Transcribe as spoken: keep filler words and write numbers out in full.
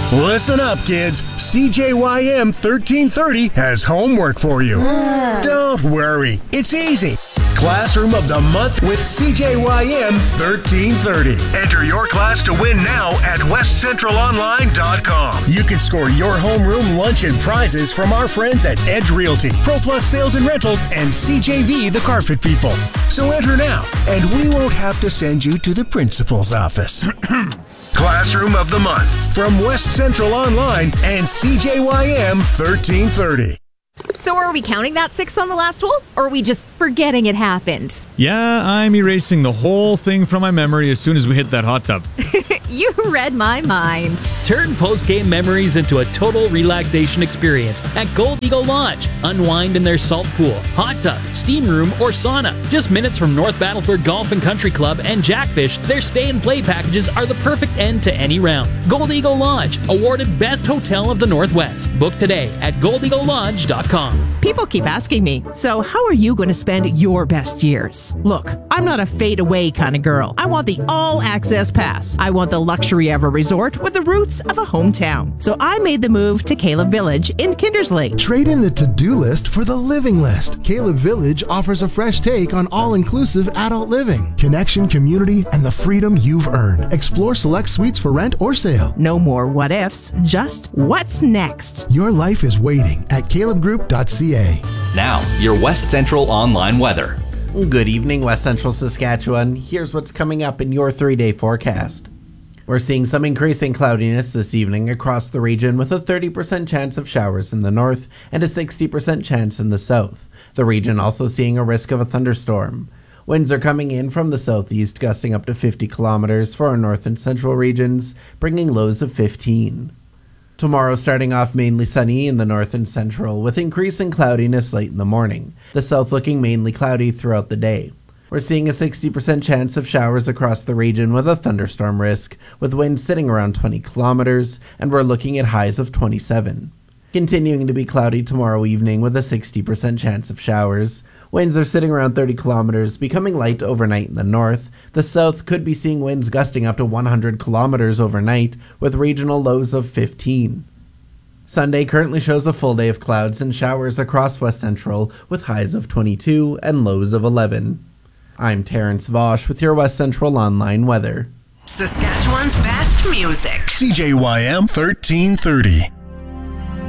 Listen up, kids. C J Y M thirteen thirty has homework for you. Don't worry. It's easy. Classroom of the Month with C J Y M thirteen thirty. Enter your class to win now at west central online dot com. You can score your homeroom lunch and prizes from our friends at Edge Realty, ProPlus Sales and Rentals, and C J V, the Carpet People. So enter now, and we won't have to send you to the principal's office. Classroom of the Month from West Central Online and C J Y M thirteen thirty. So are we counting that six on the last hole, or are we just forgetting it happened? Yeah, I'm erasing the whole thing from my memory as soon as we hit that hot tub. You read my mind. Turn post-game memories into a total relaxation experience at Gold Eagle Lodge. Unwind in their salt pool, hot tub, steam room, or sauna. Just minutes from North Battleford Golf and Country Club and Jackfish, their stay and play packages are the perfect end to any round. Gold Eagle Lodge, awarded Best Hotel of the Northwest. Book today at gold eagle lodge dot com. People keep asking me, so how are you going to spend your best years? Look, I'm not a fade-away kind of girl. I want the all-access pass. I want the luxury of a resort with the roots of a hometown. So I made the move to Caleb Village in Kindersley. Trade in the to-do list for the living list. Caleb Village offers a fresh take on all-inclusive adult living, connection, community, and the freedom you've earned. Explore select suites for rent or sale. No more what-ifs, just what's next. Your life is waiting at caleb group dot c a. Now, your West Central online weather. Good evening, West Central Saskatchewan. Here's what's coming up in your three-day forecast. We're seeing some increasing cloudiness this evening across the region with a thirty percent chance of showers in the north and a sixty percent chance in the south. The region also seeing a risk of a thunderstorm. Winds are coming in from the southeast, gusting up to fifty kilometers for our north and central regions, bringing lows of fifteen. Tomorrow starting off mainly sunny in the north and central, with increasing cloudiness late in the morning. The south looking mainly cloudy throughout the day. We're seeing a sixty percent chance of showers across the region with a thunderstorm risk, with winds sitting around twenty kilometers, and we're looking at highs of twenty-seven. Continuing to be cloudy tomorrow evening with a sixty percent chance of showers. Winds are sitting around thirty kilometers, becoming light overnight in the north. The south could be seeing winds gusting up to one hundred kilometers overnight, with regional lows of fifteen. Sunday currently shows a full day of clouds and showers across West Central, with highs of twenty-two and lows of eleven. I'm Terrence Vosch with your West Central online weather. Saskatchewan's best music. C J Y M thirteen thirty.